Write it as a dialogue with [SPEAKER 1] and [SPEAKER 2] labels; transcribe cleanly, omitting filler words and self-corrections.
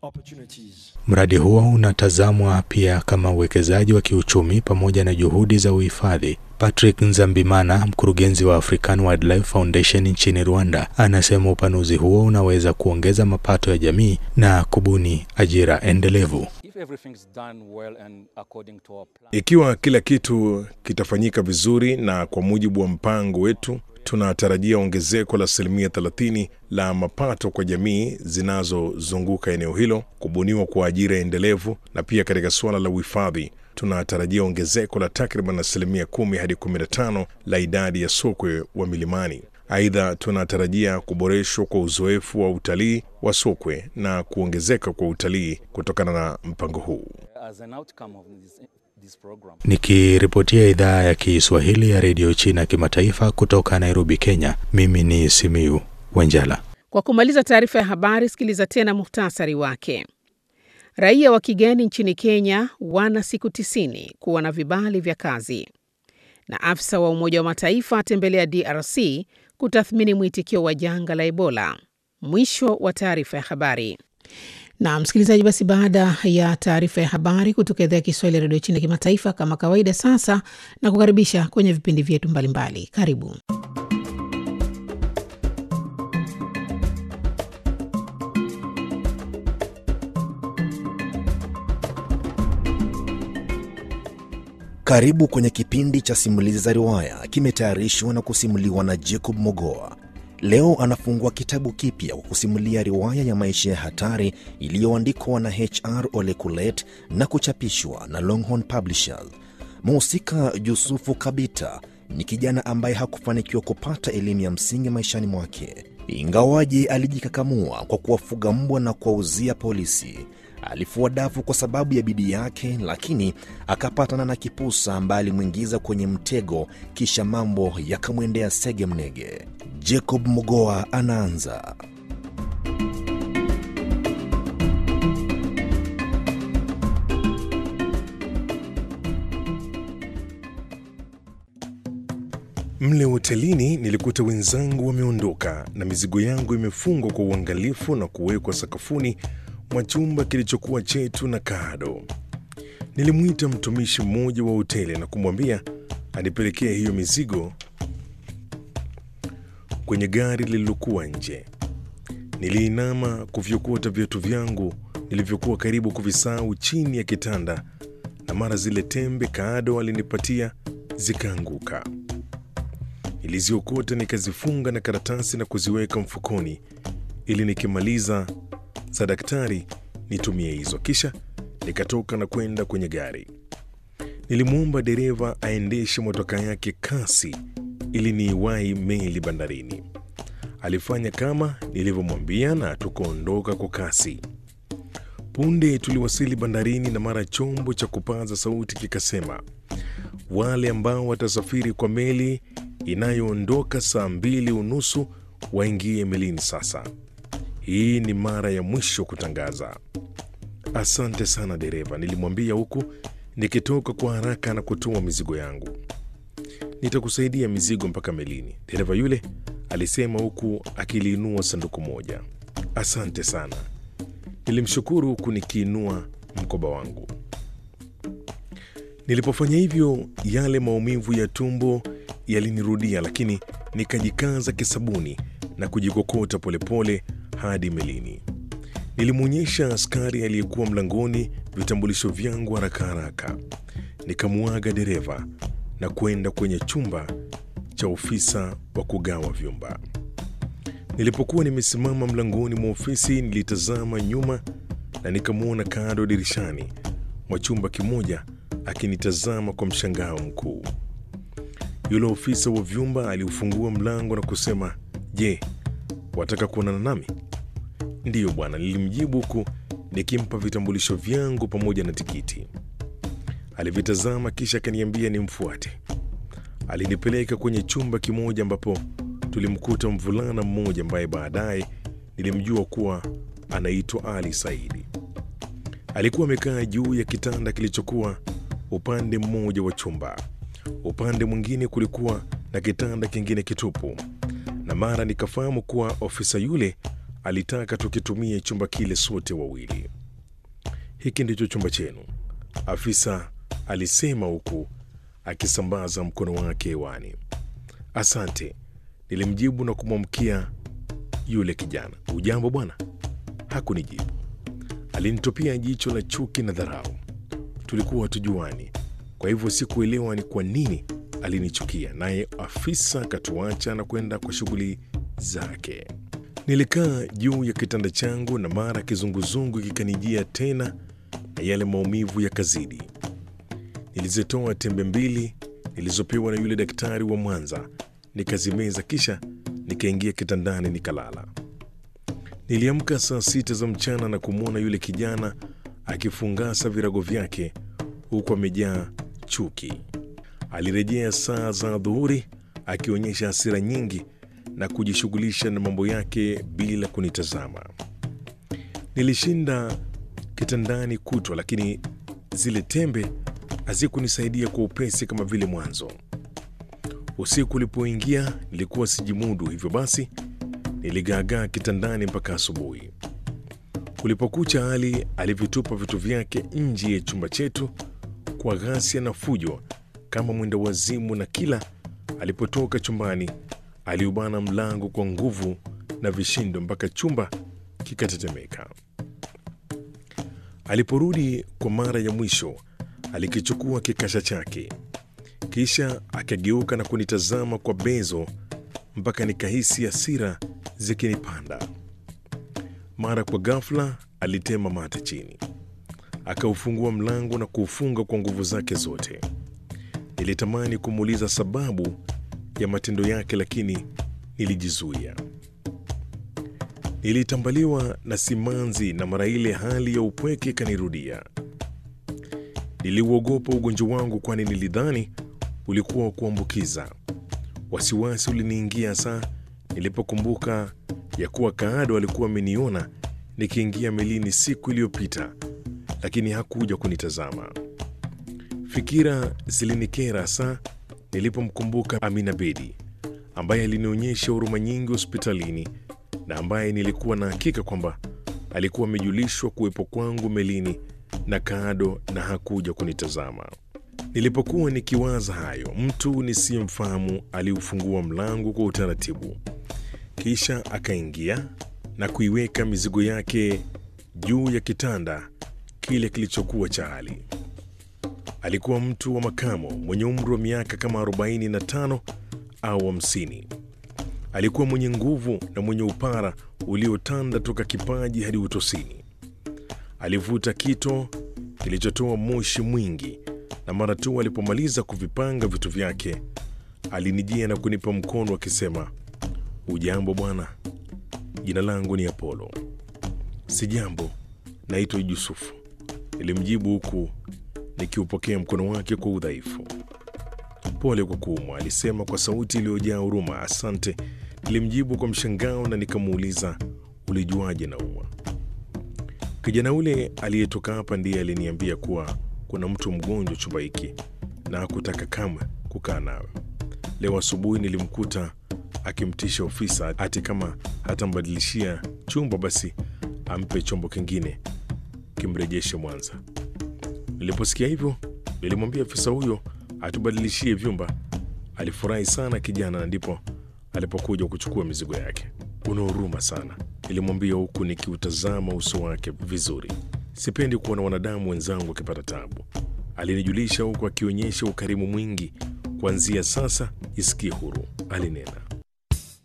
[SPEAKER 1] Mradi huo unatazamwa pia kama uwekezaji wa kiuchumi pamoja na juhudi za uhifadhi. Patrick Nzambimana, mkurugenzi wa African Wildlife Foundation nchini Rwanda, anasema upanuzi huo unaweza kuongeza mapato ya jamii na kubuni ajira endelevu.
[SPEAKER 2] Ikiwa kila kitu kitafanyika vizuri na kwa mujibu wa mpango wetu, tunatarajia ongezeko la 30% la mapato kwa jamii zinazozunguka eneo hilo, kubuniwa kwa ajira endelevu, na pia katika suala la uhifadhi tunatarajia ongezeko la takriban 10 hadi 15% la idadi ya sokwe wa milimani. Aidha, tunatarajia kuboreshwa kwa uzoefu wa utalii wa sokwe na kuongezeka kwa utalii kutokana na mpango huu.
[SPEAKER 1] Nikiripotia idhaa ya Kiswahili ya Radio China Kimataifa kutoka Nairobi, Kenya, mimi ni Simiu Wanjala.
[SPEAKER 3] Kwa kumaliza taarifa ya habari, sikiliza tena muhtasari wake. Raia wa kigeni nchini Kenya wana siku 90 kuwa na vibali vya kazi. Na afisa wa Umoja wa Mataifa atembelea DRC kutathmini mwitikio wa janga la Ebola. Mwisho wa taarifa ya habari. Na msikilizaji, basi baada ya taarifa ya habari kutoka idhaa ya Kiswahili ya Radio China Kimataifa, kama kawaida sasa na kukaribisha kwenye vipindi vyetu mbalimbali. Karibu.
[SPEAKER 4] Karibu kwenye kipindi cha simulizi za riwaya, kimetayarishwa na kusimuliwa na Jacob Mogoa. Leo anafungua kitabu kipya kwa kusimulia riwaya ya maisha ya hatari iliyoandikwa na HR Ole Kulet na kuchapishwa na Longhorn Publishers. Mhusika Yusufu Kabita ni kijana ambaye hakufanikiwa kupata elimu ya msingi maishani mwake. Ingawaje alijikakamua kwa kuwafuga mbwa na kuwauzia polisi. Alifua dafu kwa sababu ya bidii yake, lakini akapatana na kipusa ambaye alimwingiza kwenye mtego, kisha mambo yakamwendea sege mnege. Jacob Mogoa anaanza.
[SPEAKER 2] Mle hotelini nilikuta wenzangu wameondoka na mizigo yangu imefungwa kwa uangalifu na kuwekwa sakafuni mwa chumba kilichokuwa chetu na kado. Nilimuita mtumishi mmoja wa hoteli na kumwambia anipelekee hiyo mizigo kwenye gari lililokuwa nje. Niliinama kuvyokota viatu vyangu nilivyokuwa karibu kuvisahau chini ya kitanda, na mara zile tembe kado alinipatia zikaanguka. Niliziokota nikazifunga na karatasi na kuziweka mfukoni ili nikimaliza za daktari nitumie hizo. Kisha nikatoka na kwenda kwenye gari. Nilimuomba dereva aendeshe motoka yake kasi ili niiwahi meli bandarini. Alifanya kama nilivyomwambia na tukaondoka kwa kasi. Punde tuliwasili bandarini na mara chombo cha kupaza sauti kikasema, wale ambao watasafiri kwa meli inayoondoka saa 2:30 waingie melini sasa. Hii ni mara ya mwisho kutangaza. Asante sana dereva, nilimwambia huku nikitoka kwa haraka na kutoa mizigo yangu. Nitakusaidia mizigo mpaka melini, dereva yule alisema huku akiliinua sanduku moja. Asante sana, nilimshukuru huku nikiinua mkoba wangu. Nilipofanya hivyo, yale maumivu ya tumbo yalinirudia, lakini nikajikaza kisabuni na kujikokota polepole hadi melini. Nilimwonyesha askari aliyekuwa mlangoni vitambulisho vyangu haraka haraka. Nikamuaga dereva na kwenda kwenye chumba cha ofisa wa kugawa vyumba. Nilipokuwa nimesimama mlangoni mwa ofisi, nilitazama nyuma na nikamwona kado dirishani mwa chumba kimoja akinitazama kwa mshangao mkuu. Yule ofisa wa vyumba aliufungua mlango na kusema, "Je, wataka kuonana nami?" "Ndiyo bwana," nilimjibu huku nikimpa vitambulisho vyangu pamoja na tikiti. Alivitazama kisha akaniambia nimfuate. Alinipeleka kwenye chumba kimoja ambapo tulimkuta mvulana mmoja ambaye baadaye nilimjua kuwa anaitwa Ali Saidi. Alikuwa amekaa juu ya kitanda kilichokuwa upande mmoja wa chumba. Upande mwingine kulikuwa na kitanda kingine kitupu. Na mara nikafahamu kuwa ofisa yule alitaka tukitumie chumba kile sote wawili. Hiki ndicho chumba chenu, afisa alisema huku akisambaza mkono wake hewani. Asante, nilimjibu na kumwamkia yule kijana. Ujambo bwana? Hakunijibu. Alinitupia jicho la chuki na dharau. Tulikuwa tujuani, kwa hivyo sikuelewa ni kwa nini alinichukia, naye afisa akatuacha na kwenda kwa shughuli zake. Nilikaa juu ya kitanda changu na mara kizunguzungu kikanijia tena na yale maumivu yakazidi. Nilizitoa tembe mbili nilizopewa na yule daktari wa Mwanza, nikazimeza, kisha nikaingia kitandani nikalala. Niliamka saa 6 za mchana na kumwona yule kijana akifungasa virago vyake huku amejaa chuki. Alirejea saa za dhuhuri akionyesha hasira nyingi na kujishughulisha na mambo yake bila kunitazama. Nilishinda kitandani kutwa, lakini zile tembe hazikunisaidia kwa upesi kama vile mwanzo. Usiku ulipoingia nilikuwa sijimudu, hivyo basi niligaagaa kitandani mpaka asubuhi. Kulipokucha, Ali alivitupa vitu vyake nje ya chumba chetu kwa ghasia na fujo kama mwenda wazimu, na kila alipotoka chumbani aliubana mlango kwa nguvu na vishindo mpaka chumba kikatetemeka. Aliporudi kwa mara ya mwisho, alikichukua kikasha chake, kisha akageuka na kunitazama kwa bezo mpaka nikahisi hasira zikinipanda. Mara kwa ghafla alitema mate chini, akaufungua mlango na kuufunga kwa nguvu zake zote. Nilitamani kumuuliza sababu ya matendo yake, lakini nilijizuia. Nilitambaliwa na simanzi na mara ile hali ya upweke kanirudia. Niliuogopa ugonjwa wangu, kwani nilidhani ulikuwa wa kuambukiza. Wasiwasi uliniingia saa nilipokumbuka ya kuwa Kaado alikuwa ameniona nikiingia melini siku iliyopita, lakini hakuja kunitazama. Fikira zilinikera saa nilipomkumbuka Amina Bedi, ambaye alinionyesha huruma nyingi hospitalini na ambaye nilikuwa na hakika kwamba alikuwa amejulishwa kuwepo kwangu melini na Kaado na hakuja kunitazama. Nilipokuwa nikiwaza hayo, mtu nisiyemfahamu aliufungua mlango kwa utaratibu, kisha akaingia na kuiweka mizigo yake juu ya kitanda kile kilichokuwa cha Ali. Alikuwa mtu wa makamo mwenye umri wa miaka kama 45 au 50. Alikuwa mwenye nguvu na mwenye upara uliotanda toka kipaji hadi utosini. Alivuta kito kilichotoa moshi mwingi, na mara tu alipomaliza kuvipanga vitu vyake alinijia na kunipa mkono akisema, ujambo bwana, jina langu ni Apollo. Sijambo, naitwa Yusufu, nilimjibu huku nikiupokea mkono wake kwa udhaifu. Pole kwa kuumwa, alisema kwa sauti iliyojaa huruma. Asante, nilimjibu kwa mshangao na nikamuuliza, ulijuaje naumwa? Kijana ule aliyetoka hapa ndiye aliniambia kuwa kuna mtu mgonjwa chumba hiki na hakutaka kamwe kukaa nawe. Leo asubuhi nilimkuta akimtisha ofisa ati kama hatambadilishia chumba basi ampe chombo kingine kimrejeshe Mwanza. Niliposikia hivyo nilimwambia afisa huyo atubadilishie vyumba. Alifurahi sana kijana, na ndipo alipokuja kuchukua mizigo yake. Una huruma sana, nilimwambia huku nikiutazama uso wake vizuri. Sipendi kuona wanadamu wenzangu wakipata tabu, alinijulisha huku akionyesha ukarimu mwingi. Kuanzia sasa jisikie huru, alinena.